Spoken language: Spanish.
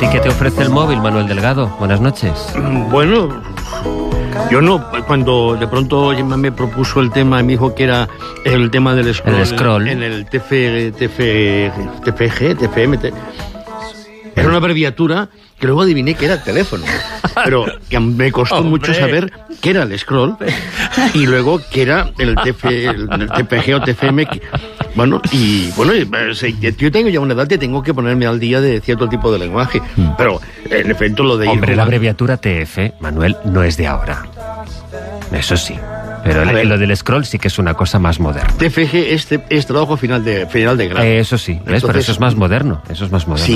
ti qué te ofrece el móvil, Manuel Delgado? Buenas noches. Bueno, yo no. Cuando de pronto me propuso el tema, me dijo que era el tema del scroll. El scroll. En el TFG. Era una abreviatura que luego adiviné que era el teléfono. Pero que me costó mucho saber qué era el scroll y luego qué era el TPG o TFM. Bueno, yo tengo ya una edad que tengo que ponerme al día de cierto tipo de lenguaje. Pero, en efecto, lo de... Hombre, la abreviatura TF, Manuel, no es de ahora. Eso sí. Pero lo del scroll sí que es una cosa más moderna. TFG es trabajo final de grado. Eso sí, ¿ves? Pero eso es más moderno. Eso es más moderno. Sí.